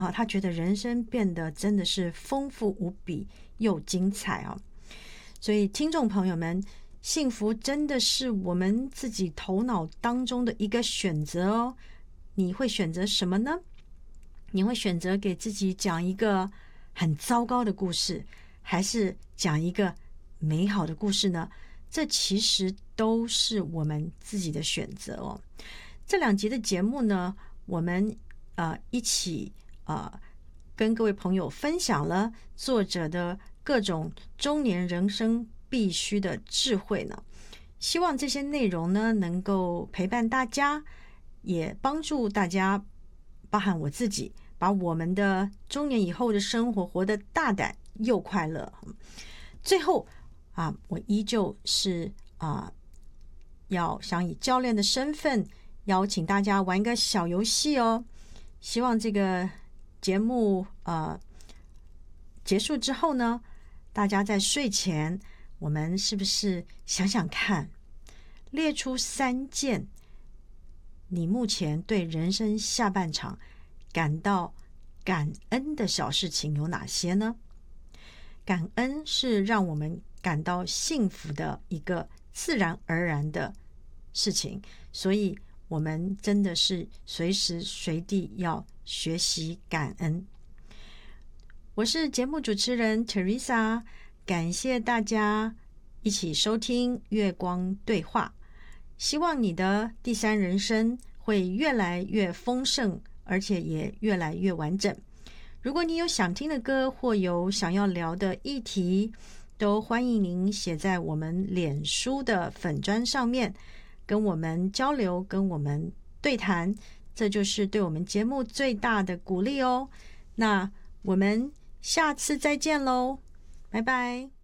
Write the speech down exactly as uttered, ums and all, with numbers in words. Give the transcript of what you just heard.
啊，他觉得人生变得真的是丰富无比又精彩啊。所以听众朋友们，幸福真的是我们自己头脑当中的一个选择哦。你会选择什么呢？你会选择给自己讲一个很糟糕的故事，还是讲一个美好的故事呢？这其实都是我们自己的选择哦。这两集的节目呢，我们呃一起呃跟各位朋友分享了作者的各种中年人生必须的智慧呢。希望这些内容呢能够陪伴大家，也帮助大家，包含我自己，把我们的中年以后的生活活得大胆又快乐。最后啊，我依旧是啊，要想以教练的身份邀请大家玩一个小游戏哦。希望这个节目呃结束之后呢，大家在睡前，我们是不是想想看，列出三件你目前对人生下半场感到感恩的小事情有哪些呢？感恩是让我们感到幸福的一个自然而然的事情，所以我们真的是随时随地要学习感恩。我是节目主持人 Teresa， 感谢大家一起收听月光对话，希望你的第三人生会越来越丰盛，而且也越来越完整。如果你有想听的歌或有想要聊的议题，都欢迎您写在我们脸书的粉专上面，跟我们交流，跟我们对谈，这就是对我们节目最大的鼓励哦。那我们下次再见喽，拜拜。